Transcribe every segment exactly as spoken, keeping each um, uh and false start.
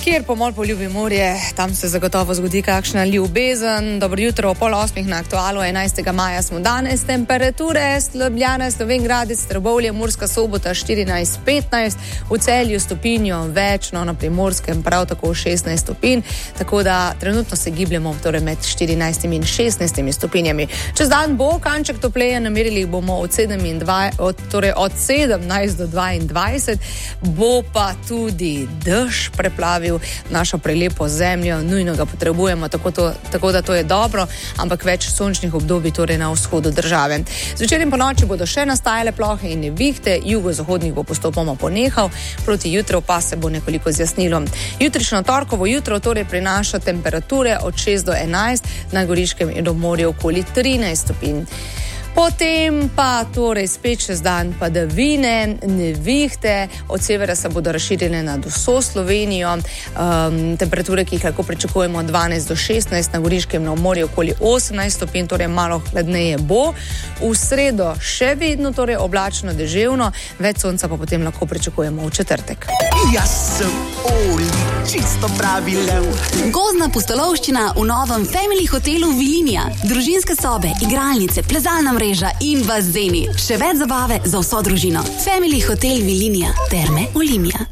Kjer pomol poljubi morje, tam se zagotovo zgodi kakšna ljubezen. Dobro jutro, pol osmih na Aktualu, enajstega maja smo danes. Temperature: Ljubljana, Slovenj Gradec, Trbovlje, Murska Sobota štirinajst petnajst, v Celju stopinjo več, no na Primorskem prav tako šestnajst stopinj, tako da trenutno se gibljemo torej med štirinajstimi in šestnajstimi stopinjami. Čez dan bo kanček topleje, namerili bomo od, od, torej od sedemnajst do dvaindvajset, bo pa tudi dež preplavil našo prelepo zemljo, nujno ga potrebujemo, tako, to, tako da to je dobro, ampak več sončnih obdobij torej na vzhodu države. Zvečer in po noči bodo še nastajale plohe in nevihte, jugozahodnik bo postopoma ponehal, proti jutru pa se bo nekoliko zjasnilo. Jutrišnjo torkovo jutro torej prinaša temperature od šest do enajst, na Goriškem in ob morju okoli trinajst stopinj. Potem pa torej spet čez dan padavine, nevihte, od severa se bodo razširile nad vso Slovenijo, um, temperature, ki jih lahko pričakujemo dvanajst do šestnajst, na Goriškem na morju okoli osemnajst stopinj, torej malo hladneje bo. V sredo še vedno torej oblačno, deževno, več sonca pa potem lahko pričakujemo v četrtek. Jaz sem Oli, čisto pravi lev. Gozdna pustolovščina v novem Family hotelu Vilinija. Družinske sobe, igralnice, plezalna mreža in bazeni. Še več zabave za vso družino. Family hotel Vilinija. Terme Olimia.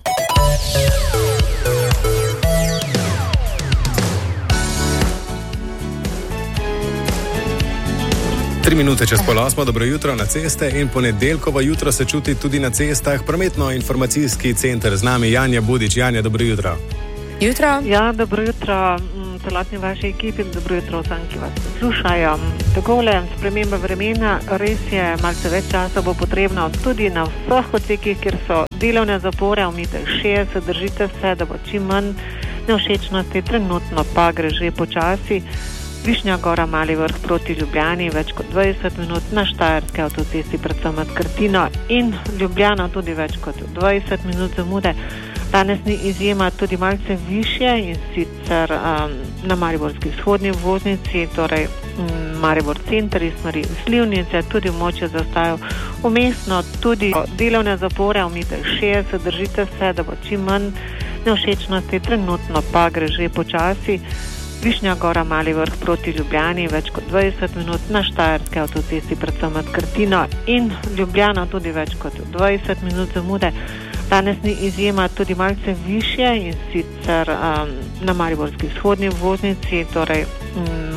Tri minute čez pol osmo, dobro jutro na ceste in ponedeljkovo jutro se čuti tudi na cestah. Prometno-informacijski center z nami Janja Budič. Janja, dobro jutro. Jutro. Ja, dobro jutro celotni vaši ekipi, dobro jutro vsem, ki vas poslušajo. Takole, sprememba vremena, res je, malce več časa bo potrebno tudi na vseh odsekih, kjer so delovne zapore, omejite šestdeset, držite se, da bo čim manj nevšečnosti, trenutno pa gre že počasi. Višnja Gora, Mali Vrh proti Ljubljani, več kot dvajset minut, na Štajerski avtocesti predvsem med Krtino in Ljubljana tudi več kot dvajset minut zamude. Danes ni izjema, tudi malce višje in sicer um, na Mariborski vzhodni voznici, torej um, Maribor center iz smeri Slivnice, tudi v moče zastajajo umestno, tudi delovne zapore, omejite šestdeset, držite se, da bo čim manj nevšečnosti, trenutno pa gre že počasi. Višnja Gora, Mali Vrh proti Ljubljani, več kot dvajset minut, na Štajerski avtocesti predvsem med Krtino in Ljubljana tudi več kot dvajset minut zamude. Danes ni izjema, tudi malce višje in sicer um, na Mariborski vzhodni voznici, torej um,